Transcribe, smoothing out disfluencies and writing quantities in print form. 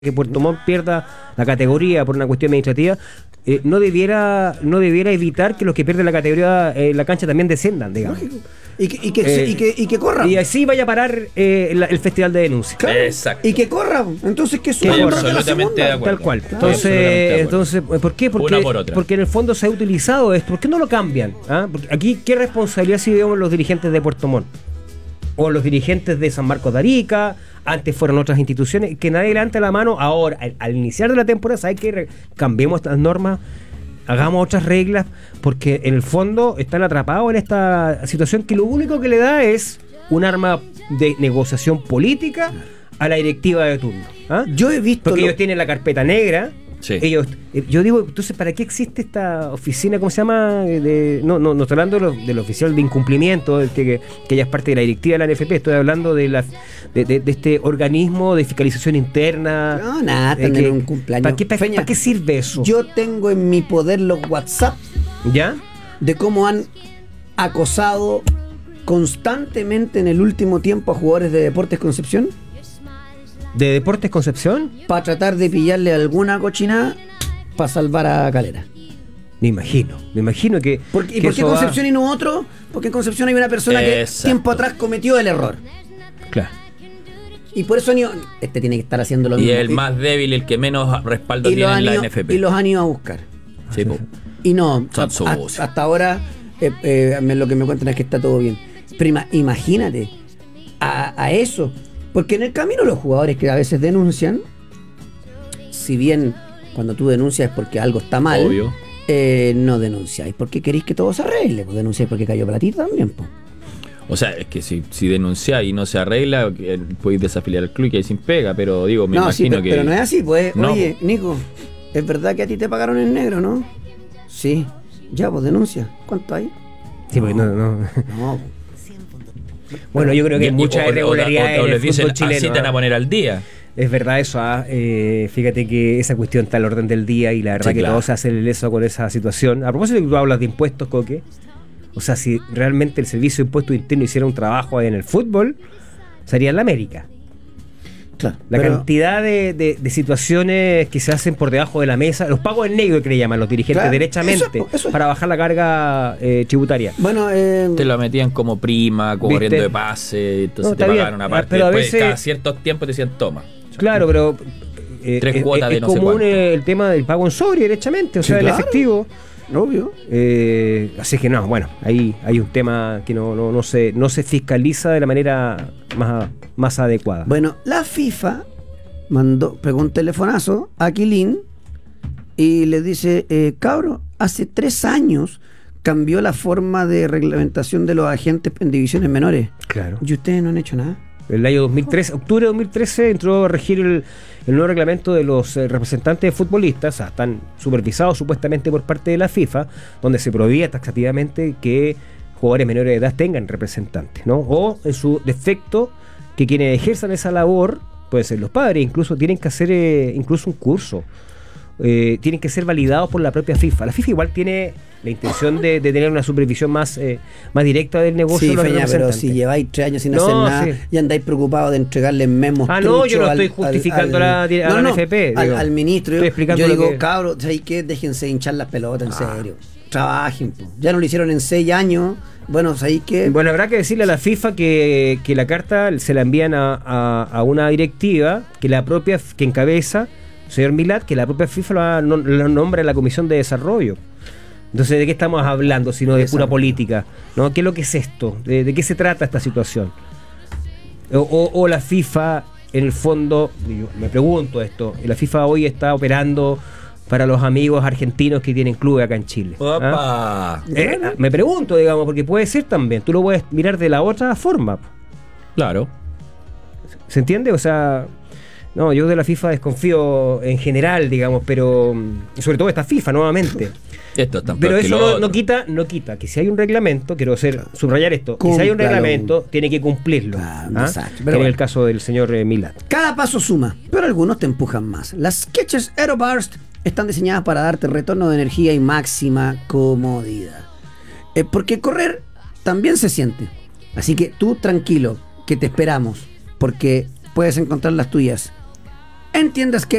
que Puerto Montt pierda la categoría por una cuestión administrativa, no debiera evitar que los que pierden la categoría en la cancha también desciendan, digamos. Y que corran. Y así vaya a parar el festival de denuncias. Claro. Exacto. Y que corran. Entonces que Estoy suban absolutamente de acuerdo. Tal cual. Claro. Entonces, ¿por qué? Una por otra. Porque en el fondo se ha utilizado esto. ¿Por qué no lo cambian? ¿Ah? Porque aquí, ¿qué responsabilidad si vemos los dirigentes de Puerto Montt? O los dirigentes de San Marcos de Arica, antes fueron otras instituciones, que nadie levante la mano. Ahora, al iniciar de la temporada, ¿sabes qué? Cambiemos estas normas, hagamos otras reglas, porque en el fondo están atrapados en esta situación que lo único que le da es un arma de negociación política a la directiva de turno. ¿Ah? Yo he visto. Porque ellos tienen la carpeta negra. Sí. Yo digo, entonces, ¿para qué existe esta oficina? ¿Cómo se llama? No estoy hablando del oficial de incumplimiento, que ella es parte de la directiva de la NFP, estoy hablando de este organismo de fiscalización interna. No, nada, tener un cumpleaños. ¿Para qué sirve eso? Yo tengo en mi poder los WhatsApp ¿Ya? de cómo han acosado constantemente en el último tiempo a jugadores de Deportes Concepción. ¿De Deportes Concepción? Para tratar de pillarle alguna cochinada para salvar a Calera. Me imagino que... ¿Por qué Concepción y no otro? Porque en Concepción hay una persona que tiempo atrás cometió el error. Claro. Y por eso este tiene que estar haciendo lo mismo. Y el más débil, el que menos respaldo tiene en la NFP. Y los han ido a buscar. Sí, po. Y no, hasta ahora lo que me cuentan es que está todo bien. Pero imagínate a eso. Porque en el camino los jugadores que a veces denuncian, si bien cuando tú denuncias es porque algo está mal, obvio, no denunciáis porque queréis que todo se arregle, pues denunciáis porque cayó platita también, pues. O sea, es que si denunciáis y no se arregla, podéis desafiliar al club y que hay sin pega, pero digo, me imagino que... Pero no es así, pues. No. Oye, Nico, es verdad que a ti te pagaron en negro, ¿no? Sí. Ya, pues denuncia. ¿Cuánto hay? Sí, porque no. Bueno, yo creo que hay muchas irregularidades en el les dicen, fútbol chileno. así te van a poner al día. Es verdad eso, fíjate que esa cuestión está al orden del día y la verdad Sí, que claro. todos se hacen el leso con esa situación. A propósito de que tú hablas de impuestos, Coque, o sea, si realmente el Servicio de Impuestos Internos hiciera un trabajo en el fútbol, sería en la América. Claro. La cantidad de situaciones que se hacen por debajo de la mesa, los pagos en negro que le llaman los dirigentes, claro, derechamente, eso. para bajar la carga tributaria. Bueno, Te lo metían como prima, corriendo ¿Viste? de pase, entonces No, te está pagaban bien, una parte. pero a Después, veces- cada ciertos tiempos te decían, toma. Claro, pero Tres cuotas de es no sé común cuánto. el tema del pago en sobre, derechamente, o Sí, sea, el claro. efectivo. obvio. Así que no, bueno, ahí hay un tema que no se fiscaliza de la manera más adecuada. Bueno, la FIFA pegó un telefonazo a Quilín y le dice, cabro, hace 3 años cambió la forma de reglamentación de los agentes en divisiones menores. Claro. ¿Y ustedes no han hecho nada? El año 2013, octubre de 2013, entró a regir el nuevo reglamento de los representantes de futbolistas, o sea, están supervisados supuestamente por parte de la FIFA, donde se prohibía taxativamente que jugadores menores de edad tengan representantes, ¿no? O, en su defecto, que quienes ejerzan esa labor, pueden ser los padres, incluso tienen que hacer incluso un curso. Tienen que ser validados por la propia FIFA. La FIFA igual tiene la intención de tener una supervisión más directa del negocio. Sí, de los Feña, pero representantes. si lleváis 3 años sin No, hacer nada sí. y andáis preocupados de entregarle memos no, yo no truchos estoy justificando a la NFP. al ministro. Estoy explicando yo lo digo, que... cabros, ¿sabéis qué? Déjense hinchar las pelotas, en serio. Trabajen, po. Ya no lo hicieron en 6 años. Bueno, ¿sabéis qué? Bueno, habrá que decirle a la FIFA que la carta se la envían a una directiva que la propia, que encabeza, señor Milad, que la propia FIFA lo nombra en la Comisión de Desarrollo. Entonces, ¿de qué estamos hablando? Sino de pura política, ¿no? ¿Qué es lo que es esto? ¿De qué se trata esta situación? O la FIFA, en el fondo, yo me pregunto esto, la FIFA hoy está operando para los amigos argentinos que tienen clubes acá en Chile. ¡Opa! Me pregunto, digamos, porque puede ser también, tú lo puedes mirar de la otra forma. Claro. ¿Se entiende? O sea, no, yo de la FIFA desconfío en general, digamos, pero sobre todo esta FIFA nuevamente. Esto está Pero eso no quita que si hay un reglamento, quiero subrayar esto, que si hay un reglamento, tiene que cumplirlo. Claro, ¿Ah? exacto. Que Pero en bueno. el caso del señor Milad. Cada paso suma, pero algunos te empujan más. Las Skechers Aeroburst están diseñadas para darte retorno de energía y máxima comodidad. Porque correr también se siente. Así que tú tranquilo, que te esperamos, porque puedes encontrar las tuyas en tiendas